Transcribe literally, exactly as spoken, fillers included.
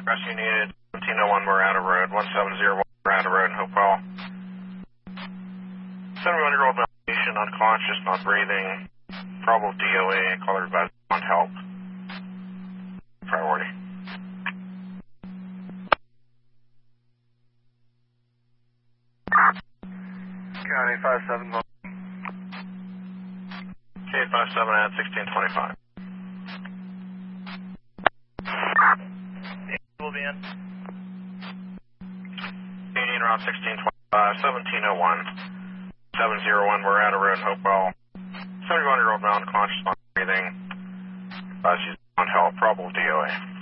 Rescue needed. seventeen oh one Miranda Road. one seven zero one Miranda Road in Hopewell. seventy-one-year-old male patient, unconscious, not breathing. Probable D O A. Caller advised on help. Priority. County five seven one. K five seven at sixteen twenty-five. Will be in. eighteen around sixteen twenty-five, seventeen oh one. seven oh one Miranda Road, Hopewell. seventy-one-year-old male unconscious, not breathing. Advised on help. Probable D O A.